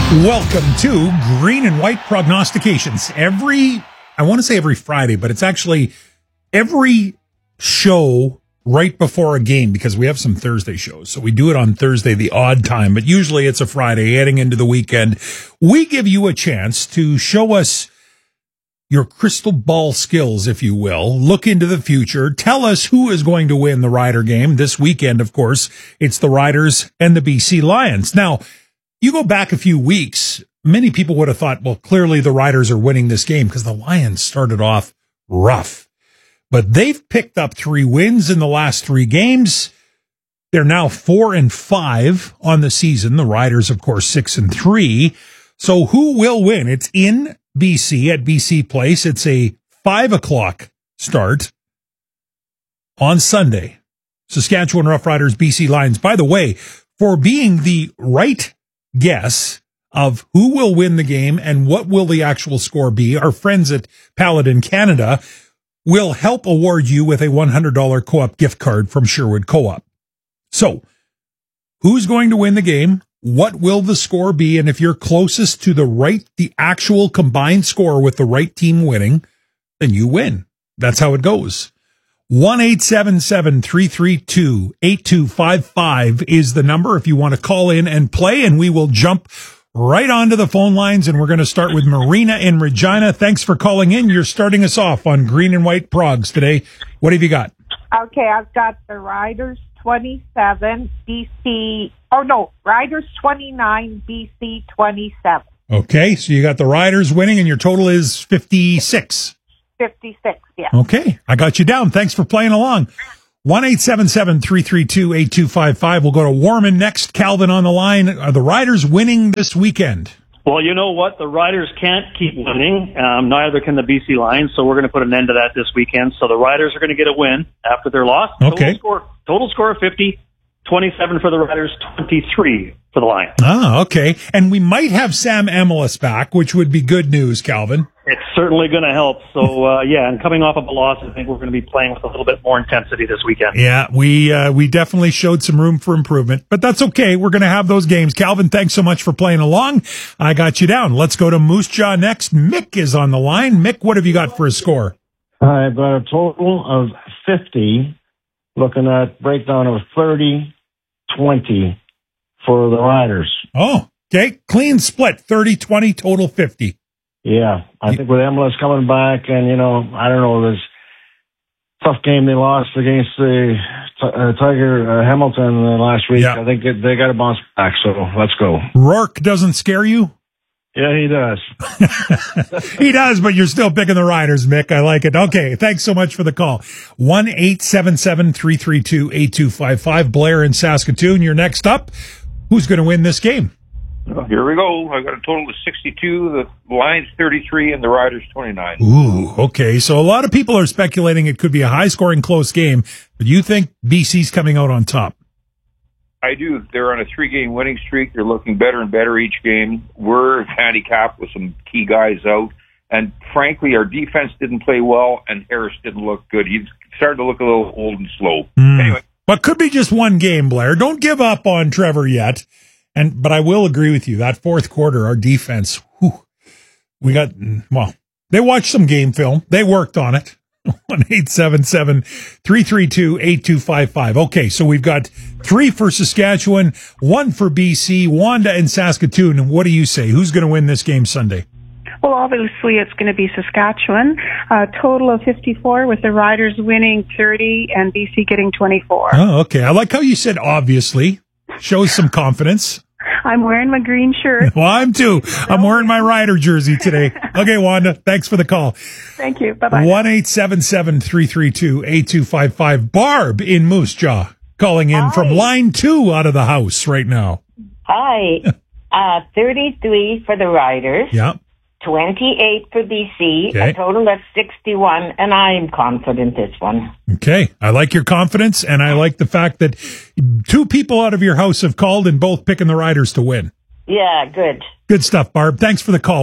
Welcome to Green and White Prognostications. I want to say every Friday, but it's actually every show right before a game because we have some Thursday shows. So we do it on Thursday, the odd time, but usually it's a Friday heading into the weekend. We give you a chance to show us your crystal ball skills, if you will. Look into the future. Tell us who is going to win the Rider game this weekend. Of course, it's the Riders and the BC Lions. Now, you go back a few weeks, many people would have thought, well, clearly the Riders are winning this game because the Lions started off rough. But they've picked up 3 wins in the last 3 games. They're now 4-5 on the season. The Riders, of course, 6-3. So who will win? It's in BC at BC Place. It's a 5:00 start on Sunday. Saskatchewan Roughriders, BC Lions. By the way, for being the right guess of who will win the game and what will the actual score be, our friends at Paladin Canada will help award you with a $100 co-op gift card from Sherwood Co-op. So, who's going to win the game? What will the score be? And if you're closest to the actual combined score with the right team winning, then you win. That's how it goes. 1-877-332-8255 is the number if you want to call in and play, and we will jump right onto the phone lines, and we're going to start with Marina in Regina. Thanks for calling in. You're starting us off on Green and White Progs today. What have you got? Okay, I've got the Riders 27, Riders 29, BC 27. Okay, so you got the Riders winning, and your total is 56. 56, yeah. Okay, I got you down. Thanks for playing along. 1-877-332-8255. We'll go to Warman next. Calvin on the line. Are the Riders winning this weekend? Well, you know what? The Riders can't keep winning. Neither can the BC Lions, so we're going to put an end to that this weekend. So the Riders are going to get a win after their loss. Okay. Total score of 50, 27 for the Riders, 23 for the Lions. Ah, okay. And we might have Sam Emilis back, which would be good news, Calvin. It's certainly going to help. So, and coming off of a loss, I think we're going to be playing with a little bit more intensity this weekend. Yeah, we definitely showed some room for improvement, but that's okay. We're going to have those games. Calvin, thanks so much for playing along. I got you down. Let's go to Moose Jaw next. Mick is on the line. Mick, what have you got for a score? I've got a total of 50, looking at breakdown of 30-20 for the Riders. Oh, okay. Clean split, 30-20, total 50. Yeah, I think with Emilis coming back and, I don't know, this tough game they lost against the Tiger Hamilton last week. Yeah. I think they got to bounce back, so let's go. Rourke doesn't scare you? Yeah, he does. He does, but you're still picking the Riders, Mick. I like it. Okay, thanks so much for the call. 1-877-332-8255. Blair in Saskatoon, you're next up. Who's going to win this game? Here we go. I got a total of 62, the Lions 33, and the Riders 29. Ooh, okay. So a lot of people are speculating it could be a high-scoring, close game, but you think BC's coming out on top? I do. They're on a 3-game winning streak. They're looking better and better each game. We're handicapped with some key guys out, and frankly, our defense didn't play well, and Harris didn't look good. He's starting to look a little old and slow. Anyway. But could be just one game, Blair. Don't give up on Trevor yet. But I will agree with you. That fourth quarter, our defense, they watched some game film. They worked on it. 1-877-332-8255. Okay, so we've got 3 for Saskatchewan, 1 for BC, Wanda and Saskatoon. What do you say? Who's going to win this game Sunday? Well, obviously, it's going to be Saskatchewan. A total of 54 with the Riders winning 30 and BC getting 24. Oh, okay. I like how you said obviously. Shows some confidence. I'm wearing my green shirt. Well, I'm too. I'm wearing my Rider jersey today. Okay, Wanda, thanks for the call. Thank you. Bye-bye. 1-877-332-8255. Barb in Moose Jaw calling in from line 2 out of the house right now. Hi. 33 for the Riders. Yeah. 28 for BC, Okay. a total of 61, and I'm confident this one. Okay. I like your confidence, and I like the fact that 2 people out of your house have called and both picking the Riders to win. Yeah, good. Good stuff, Barb. Thanks for the call.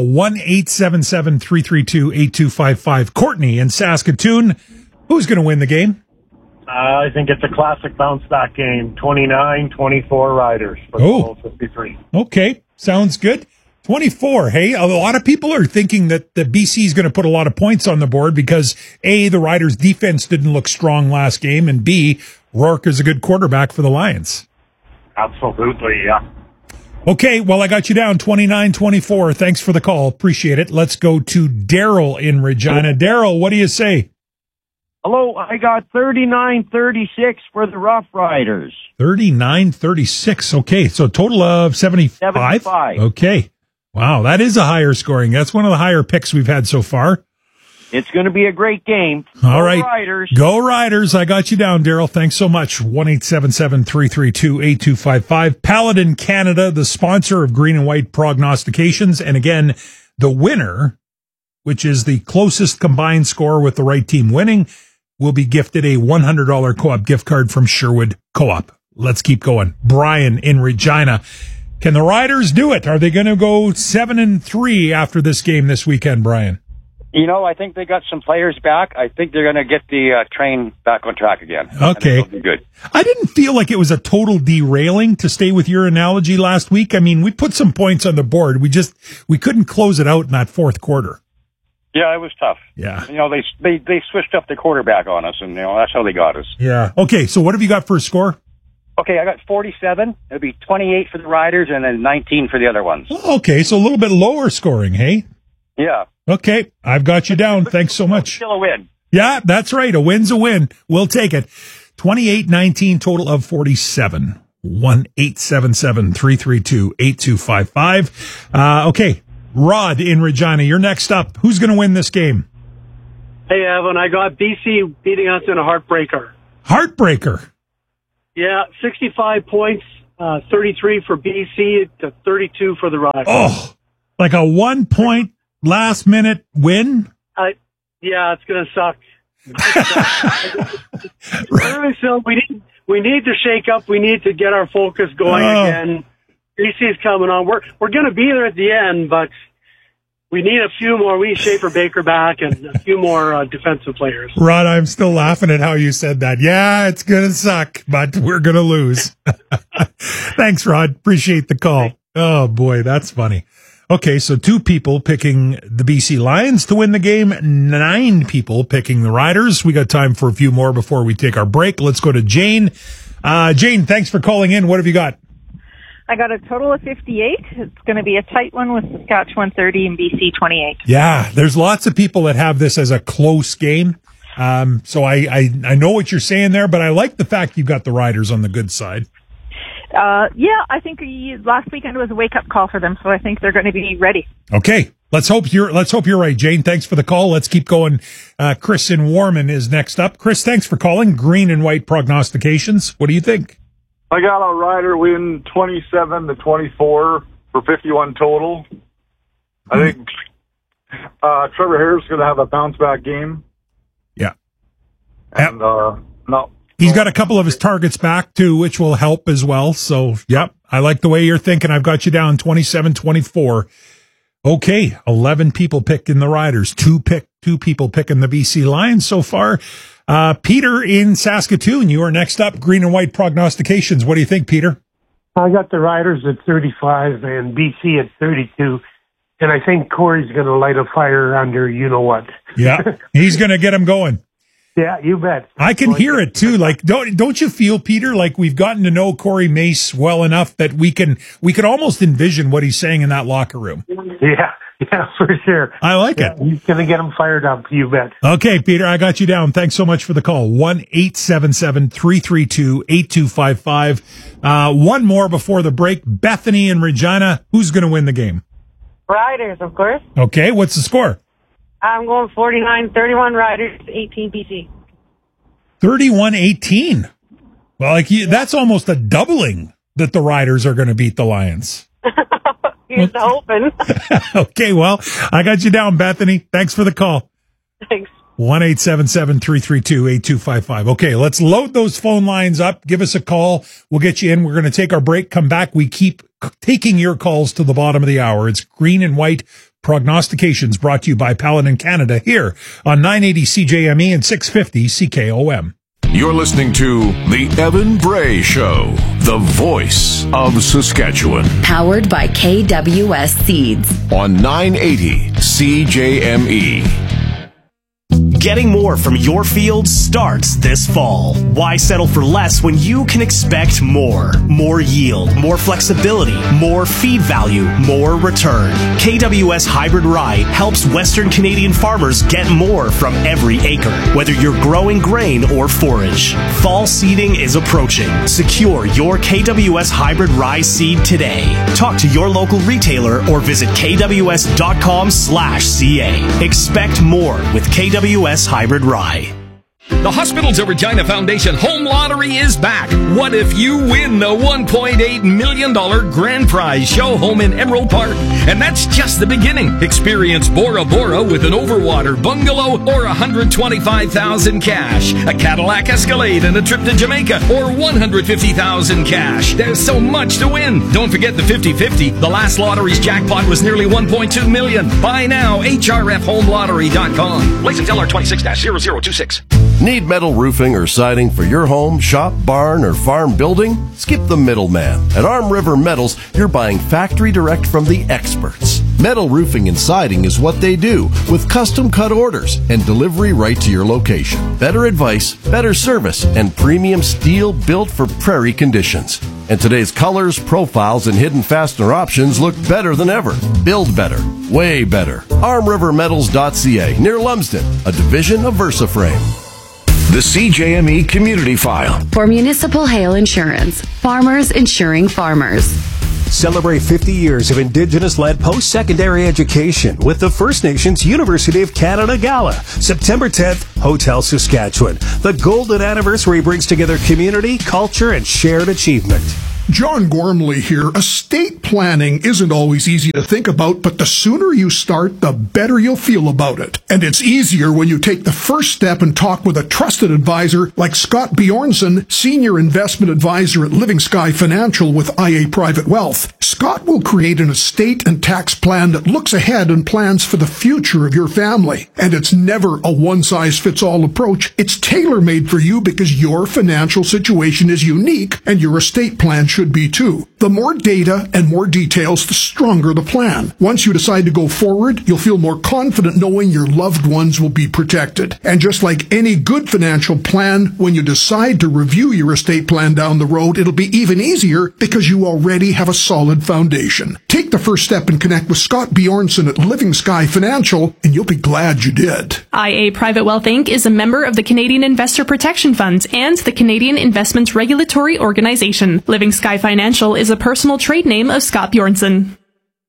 1-877-332-8255. Courtney in Saskatoon. Who's going to win the game? I think it's a classic bounce-back game. 29-24 Riders for the 53. Okay. Sounds good. 24. Hey, a lot of people are thinking that the BC is going to put a lot of points on the board because A, the Riders' defense didn't look strong last game, and B, Rourke is a good quarterback for the Lions. Absolutely, yeah. Okay, well, I got you down 29-24. Thanks for the call. Appreciate it. Let's go to Daryl in Regina. Daryl, what do you say? Hello, I got 39-36 for the Rough Riders. 39-36. Okay, so total of 75? 75. Okay. Wow, that is a higher scoring. That's one of the higher picks we've had so far. It's going to be a great game. All right. Riders. Go Riders. I got you down, Daryl. Thanks so much. 1-877-332-8255. Paladin Canada, the sponsor of Green and White Prognostications. And again, the winner, which is the closest combined score with the right team winning, will be gifted a $100 Co-op gift card from Sherwood Co-op. Let's keep going. Brian in Regina. Can the Riders do it? Are they going to go 7-3 after this game this weekend, Brian? You know, I think they got some players back. I think they're going to get the train back on track again. Okay. Be good. I didn't feel like it was a total derailing, to stay with your analogy last week. I mean, we put some points on the board. We couldn't close it out in that fourth quarter. Yeah, it was tough. Yeah. You know, they switched up the quarterback on us, and, you know, that's how they got us. Yeah. Okay, so what have you got for a score? Okay, I got 47. It'll be 28 for the Riders and then 19 for the other ones. Okay, so a little bit lower scoring, hey? Yeah. Okay, I've got you down. Thanks so much. Still a win. Yeah, that's right. A win's a win. We'll take it. 28-19, total of 47. 1-877-332-8255. Okay, Rod in Regina, you're next up. Who's going to win this game? Hey, Evan, I got BC beating us in a heartbreaker. Heartbreaker? Yeah, 65 points, 33 for BC to 32 for the Riders. Oh, like a 1-point last-minute win? Yeah, it's going to suck. So we need to shake up. We need to get our focus going again. BC's coming on. We're going to be there at the end, but we need a few more. We need Schaefer Baker back and a few more defensive players. Rod, I'm still laughing at how you said that. Yeah, it's going to suck, but we're going to lose. Thanks, Rod. Appreciate the call. Oh, boy, that's funny. Okay, so 2 people picking the BC Lions to win the game, 9 people picking the Riders. We got time for a few more before we take our break. Let's go to Jane. Jane, thanks for calling in. What have you got? I got a total of 58. It's going to be a tight one with Saskatchewan 30 and BC 28. Yeah, there's lots of people that have this as a close game. So I know what you're saying there, but I like the fact you've got the Riders on the good side. Yeah, I think last weekend was a wake-up call for them, so I think they're going to be ready. Okay, let's hope you're right, Jane. Thanks for the call. Let's keep going. Chris in Warman is next up. Chris, thanks for calling. Green and White Prognostications. What do you think? I got a Rider win 27-24 for 51 total. I think Trevor Harris is going to have a bounce-back game. Yeah. And, no. He's got a couple of his targets back, too, which will help as well. So, yep, I like the way you're thinking. I've got you down 27-24. Okay, 11 people picking the Riders, 2 people picking the BC Lions so far. Peter in Saskatoon, you are next up. Green and White Prognostications. What do you think, Peter? I got the Riders at 35 and BC at 32. And I think Corey's going to light a fire under you-know-what. Yeah, he's going to get them going. Yeah, you bet. I can hear it too. Like, don't you feel, Peter, like we've gotten to know Corey Mace well enough that we can almost envision what he's saying in that locker room. Yeah, for sure. I like it. He's going to get them fired up, you bet. Okay, Peter, I got you down. Thanks so much for the call. 1-877-332-8255. One more before the break. Bethany in Regina. Who's going to win the game? Riders, of course. Okay, what's the score? I'm going 49-31 Riders, 18 BC. 31-18. Well, that's almost a doubling that the Riders are going to beat the Lions. Here's the hoping. Okay, well, I got you down, Bethany. Thanks for the call. Thanks. 1-877-332-8255. Okay, let's load those phone lines up. Give us a call. We'll get you in. We're going to take our break, come back. We keep taking your calls to the bottom of the hour. It's Green and White Prognostications, brought to you by Paladin Canada here on 980 CJME and 650 CKOM. You're listening to The Evan Bray Show, the voice of Saskatchewan. Powered by KWS Seeds. On 980 CJME. Getting more from your field starts this fall. Why settle for less when you can expect more? More yield, more flexibility, more feed value, more return. KWS Hybrid Rye helps Western Canadian farmers get more from every acre, whether you're growing grain or forage. Fall seeding is approaching. Secure your KWS Hybrid Rye seed today. Talk to your local retailer or visit kws.com/ca. Expect more with KWS Hybrid Rye. The Hospitals of Regina Foundation Home Lottery is back. What if you win the $1.8 million grand prize show home in Emerald Park? And that's just the beginning. Experience Bora Bora with an overwater bungalow or $125,000 cash, a Cadillac Escalade and a trip to Jamaica or $150,000 cash. There's so much to win. Don't forget the 50-50. The last lottery's jackpot was nearly $1.2 million. Buy now, hrfhomelottery.com. License LR 26-0026. Need metal roofing or siding for your home, shop, barn, or farm building? Skip the middleman. At Arm River Metals, you're buying factory direct from the experts. Metal roofing and siding is what they do, with custom cut orders and delivery right to your location. Better advice, better service, and premium steel built for prairie conditions. And today's colors, profiles, and hidden fastener options look better than ever. Build better. Way better. ArmRiverMetals.ca, near Lumsden, a division of VersaFrame. The CJME Community File. For Municipal Hail Insurance. Farmers insuring farmers. Celebrate 50 years of Indigenous-led post-secondary education with the First Nations University of Canada Gala, September 10th, Hotel Saskatchewan. The golden anniversary brings together community, culture, and shared achievement. John Gormley here. Estate planning isn't always easy to think about, but the sooner you start, the better you'll feel about it. And it's easier when you take the first step and talk with a trusted advisor like Scott Bjornson, Senior Investment Advisor at Living Sky Financial with IA Private Wealth. Scott will create an estate and tax plan that looks ahead and plans for the future of your family. And it's never a one-size-fits-all approach. It's tailor-made for you because your financial situation is unique and your estate plan should be too. The more data and more details, the stronger the plan. Once you decide to go forward, you'll feel more confident knowing your loved ones will be protected. And just like any good financial plan, when you decide to review your estate plan down the road, it'll be even easier because you already have a solid foundation. Take the first step and connect with Scott Bjornson at Living Sky Financial, and you'll be glad you did. IA Private Wealth Inc. is a member of the Canadian Investor Protection Fund and the Canadian Investments Regulatory Organization. Living Sky Financial is a personal trade name of Scott Bjornson.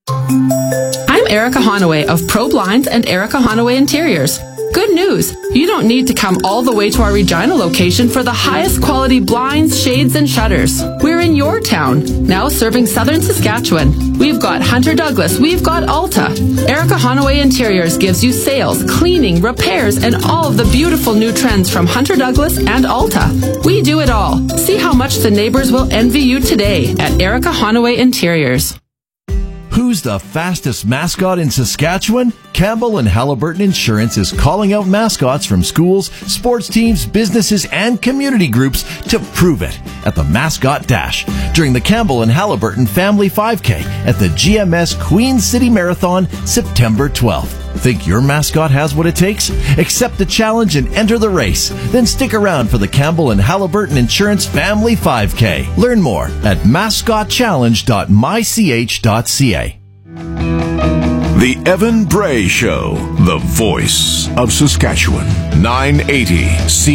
I'm Erica Honaway of Pro Blinds and Erica Honaway Interiors. Good news! You don't need to come all the way to our Regina location for the highest quality blinds, shades, and shutters. We're in your town, now serving southern Saskatchewan. We've got Hunter Douglas, we've got Alta. Erica Honaway Interiors gives you sales, cleaning, repairs, and all of the beautiful new trends from Hunter Douglas and Alta. We do it all. See how much the neighbors will envy you today at Erica Honaway Interiors. Who's the fastest mascot in Saskatchewan? Campbell and Halliburton Insurance is calling out mascots from schools, sports teams, businesses, and community groups to prove it at the Mascot Dash during the Campbell and Halliburton Family 5K at the GMS Queen City Marathon, September 12th. Think your mascot has what it takes? Accept the challenge and enter the race. Then stick around for the Campbell and Halliburton Insurance Family 5K. Learn more at mascotchallenge.mych.ca. The Evan Bray Show, the voice of Saskatchewan. 980 C.